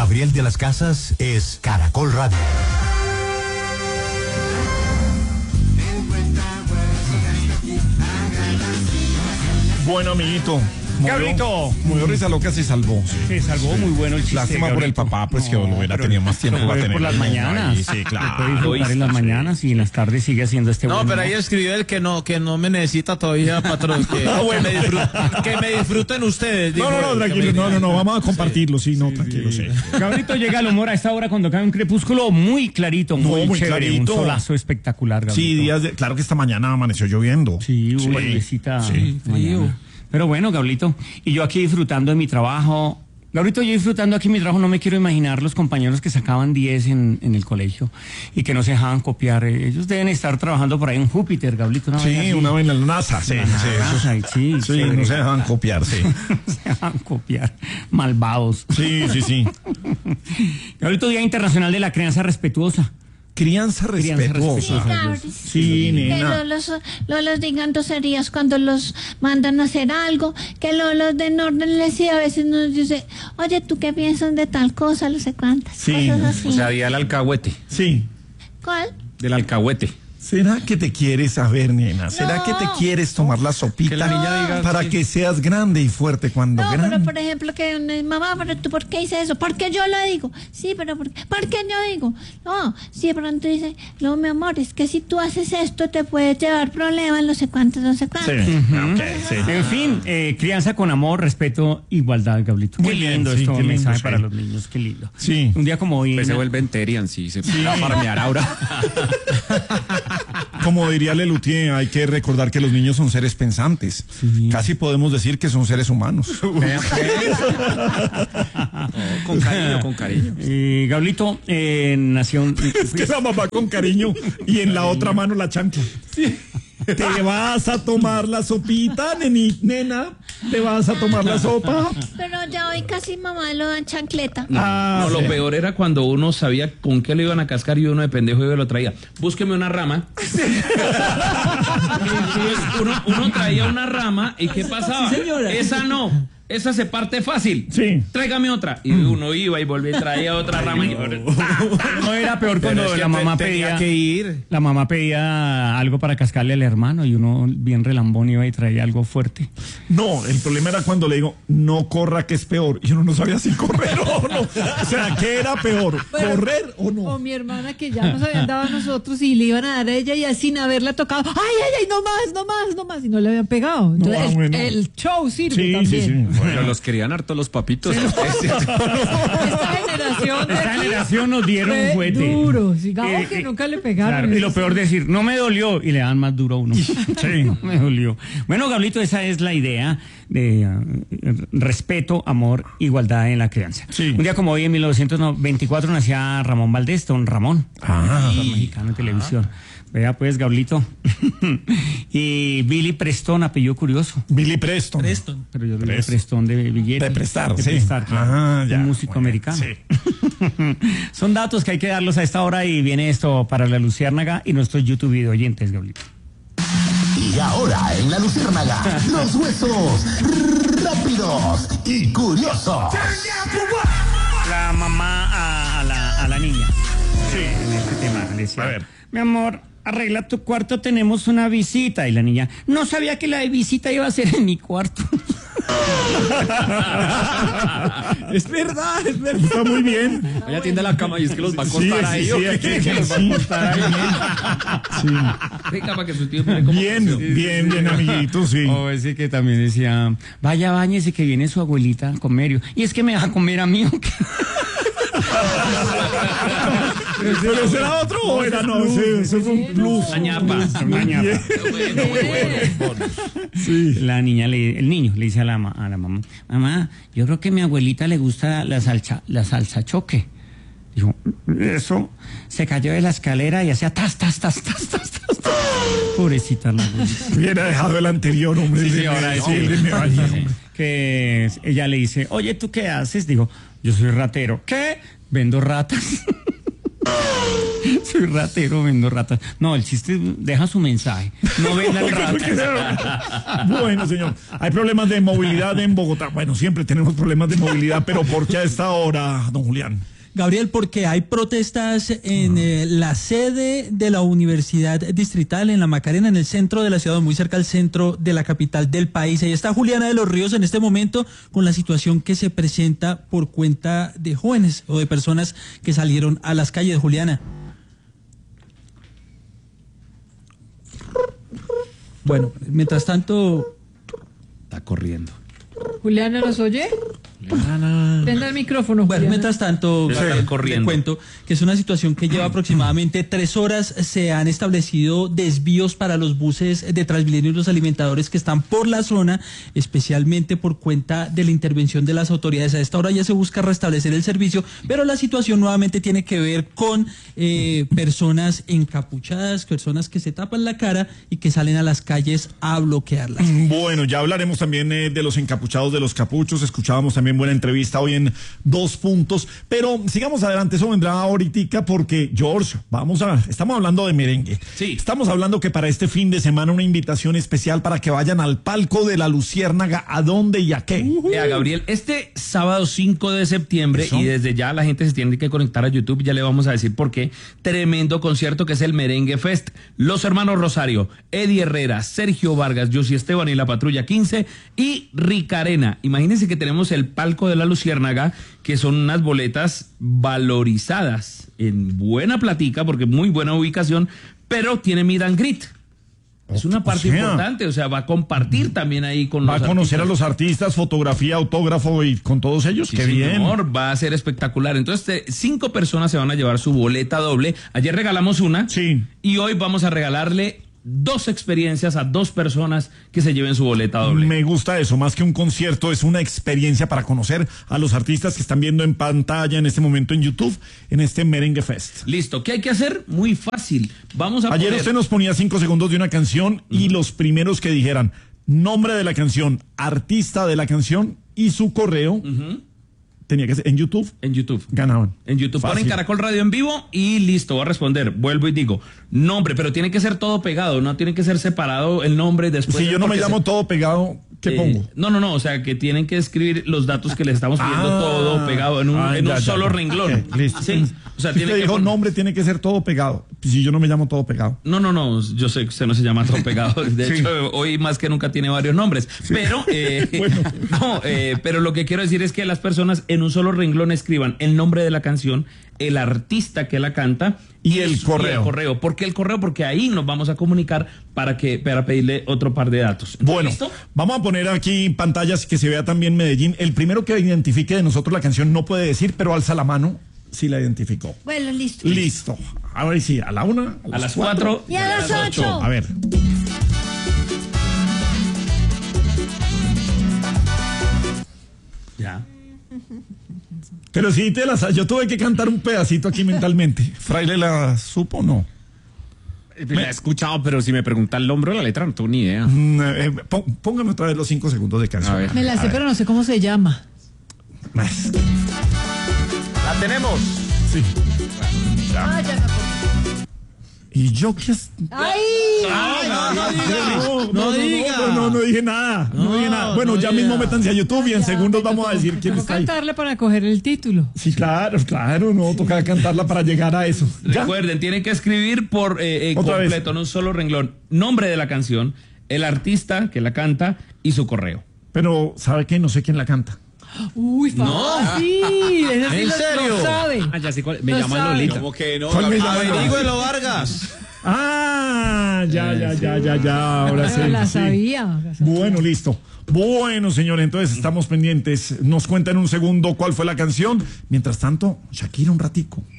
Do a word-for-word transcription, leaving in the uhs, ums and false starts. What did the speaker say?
Gabriel de las Casas es Caracol Radio. Bueno, amiguito. Gablito. Muy risa loca se salvó. Se salvó, sí. Muy bueno el chiste. Lástima por el papá, pues no, que lo hubiera tenido más tiempo para tener. Por las mañanas. Ahí, sí, claro. Puede disfrutar en las mañanas y en las tardes sigue haciendo este No, buen pero ahí humor. escribió el que no, que no me necesita todavía, patrón. Que, Ah, bueno. que, me, disfruten, que me disfruten ustedes. No, no, no, tranquilo. No, no, no, vamos a compartirlo. Sí, no, tranquilo, sí. Gabrito llega al humor a esta hora cuando cae un crepúsculo muy clarito, muy, No, muy chévere, clarito. un solazo espectacular, Gabrito. Sí, días de, claro que esta mañana amaneció lloviendo. Sí, Sí. una lluviecita Sí, frío. Pero bueno, Gablito, y yo aquí disfrutando de mi trabajo. Gabrito, yo disfrutando aquí mi trabajo, no me quiero imaginar los compañeros que sacaban diez en, en el colegio y que no se dejaban copiar. Ellos deben estar trabajando por ahí en Júpiter, Gablito. Una Sí, vez una vez en la NASA. Sí, La sí, NASA, eso- sí, sí, sí. no se dejan copiar, sí. se dejaban copiar. Malvados. Sí, sí, sí. Gabrito, Día Internacional de la Crianza Respetuosa. Crianza Crianza respetuosa. respetuosa. Sí, Que nena. los, los, los digan groserías cuando los mandan a hacer algo, que los, los den órdenes y a veces nos dice, oye, ¿tú qué piensas de tal cosa? No sé cuántas Sí, cosas así. O sea, día del alcahuete. Sí. ¿Cuál? Del alcahuete. ¿Será que te quieres saber, nena? ¿Será No. que te quieres tomar la sopita Que la niña diga para sí. que seas grande y fuerte cuando No, grande? pero por ejemplo que una- mamá, pero tú ¿por qué hice eso? Porque yo lo digo. Sí, pero ¿por qué? ¿Por qué yo digo? No, si de pronto dice, no, mi amor, es que si tú haces esto te puedes llevar problemas, no sé cuántos, no sé cuántos. Sí, ok, sí. En fin, eh, crianza con amor, respeto, igualdad, Gablito. Muy Qué bien, lindo sí, esto, qué un lindo, mensaje sí. para los niños, qué lindo. Sí. Un día como hoy. Pues se na- vuelven Terian, sí, se pone a farmear ahora. Como diría Lelutier, hay que recordar que los niños son seres pensantes. Casi podemos decir que son seres humanos. Vean, pues. No, con cariño, con cariño. Eh, Gablito, eh, nació. un- Es que la mamá con cariño y en la otra mano la chancla. Te vas a tomar la sopita, neni, nena. Te vas a tomar la sopa. Pero ya hoy casi mamá lo dan chancleta. Ah, No, sí. lo peor era cuando uno sabía con qué lo iban a cascar y uno de pendejo iba y lo traía. Búsqueme una rama. Entonces, uno, uno traía una rama y ¿qué pasaba? Esa no. Esa se parte fácil. Sí. Tráigame otra. Y uno iba y volvía y traía otra rama. Y... No era peor Pero cuando es que la mamá te- tenía pedía. que ir. La mamá pedía algo para cascarle al hermano y uno bien relambón iba y traía algo fuerte. No, el problema era cuando le digo, no corra que es peor. Y uno no sabía si correr o no. O sea, ¿qué era peor? Pero- ¿Correr o no? O mi hermana que ya nos habían dado a nosotros y le iban a dar a ella y sin haberla tocado, ay, ay, ay, no más, no más, no más, y no le habían pegado. Entonces, ah, el, bueno. el show sirve Sí, también. sí, sí. Pero los querían harto los papitos. Esta generación de Esta aquí generación nos dieron fue un juguete. duro, sigamos Eh, que eh, nunca le pegaron. Claro, y lo peor de decir, no me dolió, y le dan más duro a uno. Sí, no me dolió. Bueno, Gablito, esa es la idea de uh, respeto, amor, igualdad en la crianza. Sí. Un día como hoy, en mil novecientos veinticuatro, nacía Ramón Valdés, don Ramón, Ah. actor mexicano en televisión. Vea pues, Gablito. Y Billy Preston, apellido curioso. Billy Preston. Pero yo le digo Preston. Preston de billete. De prestar, de sí. prestar, claro. Ah, ya, Un músico muy bien, americano. sí. Son datos que hay que darlos a esta hora y viene esto para la Luciérnaga y nuestros YouTube video oyentes, Gablito. Y ahora en la Luciérnaga, los huesos rápidos y curiosos. La mamá a, a la, a la niña. Sí. En este tema le decía, A ver. mi amor, arregla tu cuarto, tenemos una visita. Y la niña, no sabía que la visita iba a ser en mi cuarto. Es verdad, es verdad. Está muy bien. Ella tiende la cama y es que los va a Sí, contar a sí, ellos. sí, aquí, que los va sí. a contar a ellos. Rica para que su tío mire cómo Bien, creció. bien, bien, amiguito, sí. O ese que también decía, vaya, báñese que viene su abuelita a comer. Y es que me deja comer a mí. ¿O qué? ¿Pero ese era otro o era no? Ese, ese fue un plus. La ñapa. Una ñapa. Bueno, muy bueno. Sí. La niña, le, el niño le dice a la, ma- a la mamá, mamá, yo creo que a mi abuelita le gusta la salsa, la salsa choque. Dijo, eso, se cayó de la escalera y hacía tas, tas, tas, tas, tas, tas. Pobrecita la abuelita. Hubiera dejado el anterior, hombre. Sí, el sí, de- ahora sí, sí. el de me valía, hombre. Que ella le dice, oye, ¿tú qué haces? Digo, yo soy ratero. ¿Qué? Vendo ratas. Soy ratero, vendo ratas. No, el chiste deja su mensaje. No vendan ratas. Bueno, señor, hay problemas de movilidad en Bogotá. Bueno, siempre tenemos problemas de movilidad, pero ¿por qué a esta hora, don Julián? Gabriel, porque hay protestas en eh, la sede de la Universidad Distrital en La Macarena, en el centro de la ciudad, muy cerca al centro de la capital del país. Ahí está Juliana de los Ríos en este momento con la situación que se presenta por cuenta de jóvenes o de personas que salieron a las calles. Juliana. Bueno, mientras tanto... Está corriendo. Juliana, ¿nos oye? Prenda el micrófono, Bueno, Juliana. mientras tanto, Sí, le corriendo. cuento que es una situación que lleva aproximadamente tres horas. Se han establecido desvíos para los buses de Transmilenio y los alimentadores que están por la zona, especialmente por cuenta de la intervención de las autoridades. A esta hora ya se busca restablecer el servicio, pero la situación nuevamente tiene que ver con eh, personas encapuchadas, personas que se tapan la cara y que salen a las calles a bloquearlas. Bueno, ya hablaremos también eh, de los encapuchados, de los capuchos. Escuchábamos también buena entrevista hoy en Dos Puntos, pero sigamos adelante, eso vendrá ahorita porque, George, vamos a, estamos hablando de merengue. Sí. Estamos hablando que para este fin de semana una invitación especial para que vayan al palco de la Luciérnaga. ¿A dónde y a qué? Vea, Gabriel, este sábado cinco de septiembre, Eso. y desde ya la gente se tiene que conectar a YouTube, ya le vamos a decir por qué, tremendo concierto que es el Merengue Fest. Los hermanos Rosario, Eddie Herrera, Sergio Vargas, Josie Esteban y la Patrulla quince y Ricarena. Imagínense que tenemos el palco de la Luciérnaga, que son unas boletas valorizadas en buena platica, porque muy buena ubicación, pero tiene meet and greet. Es una parte O sea, importante, o sea, va a compartir también ahí con Va a los conocer artistas. a los artistas, fotografía, autógrafo y con todos ellos. Sí, ¡Qué bien! señor, va a ser espectacular. Entonces, eh, cinco personas se van a llevar su boleta doble. Ayer regalamos una. Sí. Y hoy vamos a regalarle dos experiencias a dos personas que se lleven su boleta doble. Me gusta eso, más que un concierto, es una experiencia para conocer a los artistas que están viendo en pantalla en este momento en YouTube, en este Merengue Fest. Listo, ¿qué hay que hacer? Muy fácil. Vamos a Ayer poner... usted nos ponía cinco segundos de una canción y los primeros que dijeran nombre de la canción, artista de la canción y su correo, tenía que ser en YouTube, En YouTube. ganaban. En YouTube. Fácil. Ponen Caracol Radio en vivo y listo, va a responder. Vuelvo y digo, nombre, pero tiene que ser todo pegado, no tiene que ser separado el nombre después. Si yo no me porque llamo se- todo pegado, ¿qué Eh, pongo? No, no, no, o sea, que tienen que escribir los datos que les estamos pidiendo Ah. todo pegado en un, Ah, en ya, un ya, solo ya. renglón. Ok, listo. Sí, o sea, Si tiene usted que dijo pon- nombre, tiene que ser todo pegado. Si yo no me llamo todo pegado. No, no, no, yo sé que usted no se llama todo pegado. De Sí. hecho, hoy más que nunca tiene varios nombres. Pero, eh, Bueno. no, eh, pero lo que quiero decir es que las personas en un solo renglón escriban el nombre de la canción, el artista que la canta Y el su- correo. Y el correo. ¿Por qué el correo? Porque ahí nos vamos a comunicar para que para pedirle otro par de datos. Bueno, ¿Listo? vamos a poner aquí pantallas que se vea también Medellín. El primero que identifique de nosotros la canción no puede decir, pero alza la mano si la identificó. Bueno, listo. Listo. Ahora sí, a la una, A las cuatro Y a las ocho. A ver. Ya. Pero sí te la sa- yo tuve que cantar un pedacito aquí mentalmente. ¿Fraile la supo o no? La he escuchado, pero si me pregunta el nombre de la letra, no tengo ni idea. Mm, eh, pó- póngame otra vez los cinco segundos de canción. A ver. Me la A sé, ver. pero no sé cómo se llama. Más. ¡La tenemos! Sí. Ah, ya me acordé. ¿Y yo qué es? ¡Ay! No, no, no, diga. no, no, no dije nada. No, dije nada. Bueno, no ya diga. mismo métanse a YouTube y en Ya, segundos me vamos a tocó- decir me quién tocó está ahí. cantarle para coger el título. Sí, claro, claro, no, toca cantarla para llegar a eso. ¿Ya? Recuerden, tienen que escribir por eh, eh, Otra vez. completo, en un solo renglón, nombre de la canción, el artista que la canta y su correo. Pero, ¿sabe qué? No sé quién la canta. Uy, fácil. Ese sí ¿En lo- serio? Lo sabe. Ah, ya sé cuál. Me Lo llama sabe. Lolita. ¿Cómo que no? ¿Cuál me llama? Averígüelo, Vargas. Ah, ya, ya, ya, ya, ya, ahora sí. Pero la sí. sabía. la sabía. Bueno, listo. Bueno, señores, entonces estamos pendientes. Nos cuenta en un segundo cuál fue la canción. Mientras tanto, Shakira un ratico.